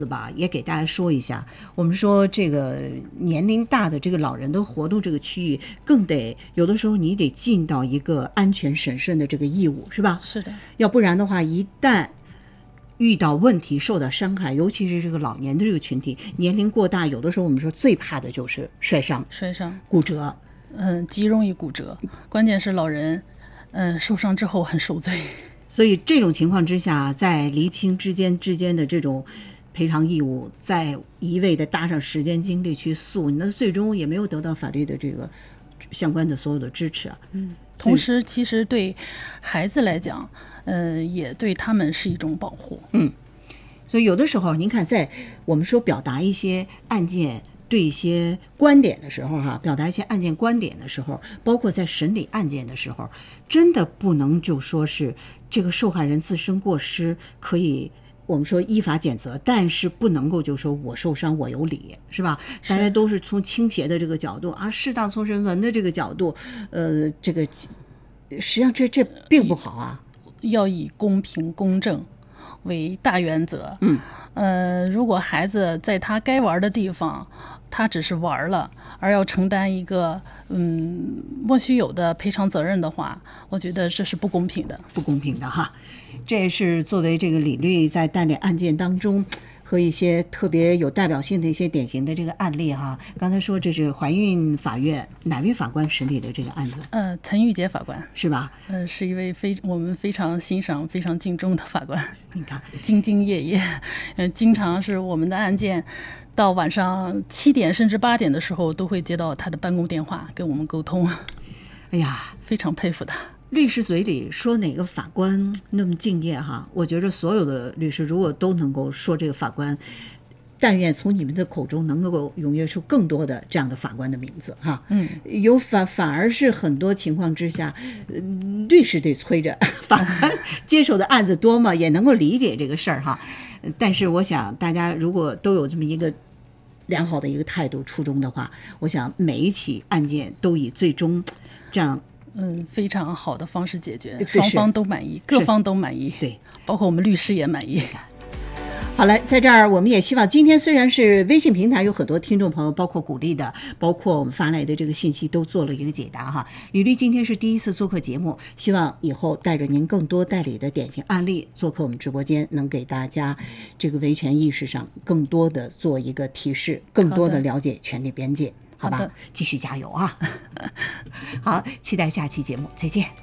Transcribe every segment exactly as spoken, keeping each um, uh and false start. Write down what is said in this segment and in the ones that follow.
吧，也给大家说一下，我们说这个年龄大的这个老人的活动这个区域，更得有的时候你得尽到一个安全审慎的这个义务，是吧？ 是的， 要不然的话，一旦遇到问题受到伤害，尤其是这个老年的这个群体，年龄过大，有的时候我们说最怕的就是摔伤、 摔伤、 骨折， 嗯，极容易骨折，关键是老人，嗯，受伤之后很受罪。 所以这种情况之下，在厘清之间之间的这种赔偿义务，再一味的搭上时间精力去诉，那最终也没有得到法律的这个相关的所有的支持啊。 嗯，同时其实对孩子来讲，呃，也对他们是一种保护。 嗯，所以有的时候您看，在我们说表达一些案件对一些观点的时候哈，表达一些案件观点的时候，包括在审理案件的时候，真的不能就说是这个受害人自身过失可以我们说依法检责，但是不能够就说我受伤我有理，是吧？大家都是从倾斜的这个角度啊，适当从人文的这个角度，呃，这个实际上这这并不好啊。 要以公平公正为大原则。 嗯， 呃，如果孩子在他该玩的地方，他只是玩了，而要承担一个嗯莫须有的赔偿责任的话，我觉得这是不公平的， 不公平的哈。这也是作为这个李律在办理案件当中和一些特别有代表性的一些典型的这个案例哈。刚才说这是怀孕法院哪位法官审理的这个案子？ 呃，陈玉杰法官是吧？ 呃，是一位非我们非常欣赏、非常敬重的法官。 你看， 兢兢业业，呃，经常是我们的案件到晚上七点甚至八点的时候，都会接到他的办公电话跟我们沟通。 哎呀， 非常佩服他。 律师嘴里说哪个法官那么敬业哈，我觉得所有的律师如果都能够说这个法官，但愿从你们的口中能够踊跃出更多的这样的法官的名字哈。 嗯， 有反反而是很多情况之下，呃、律师得催着法官接手的案子多嘛，也能够理解这个事儿哈。但是我想大家如果都有这么一个良好的一个态度初衷的话，我想每一起案件都以最终这样嗯非常好的方式解决，双方都满意，各方都满意， 对， 包括我们律师也满意。 好了，在这儿我们也希望今天虽然是微信平台有很多听众朋友包括鼓励的，包括我们发来的这个信息都做了一个解答哈。吕律今天是第一次做客节目，希望以后带着您更多代理的典型案例做客我们直播间，能给大家这个维权意识上更多的做一个提示，更多的了解权利边界，好吧？好，继续加油啊！好，期待下期节目，再见。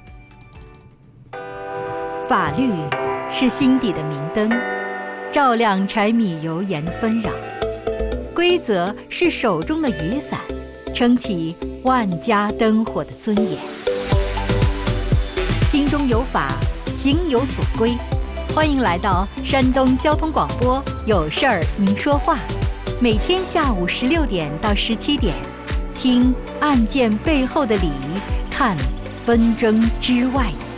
法律是心底的明灯，照亮柴米油盐纷扰；规则是手中的雨伞，撑起万家灯火的尊严。心中有法，行有所归。欢迎来到山东交通广播，有事儿您说话。每天下午十六点到十七点，听案件背后的理，看纷争之外的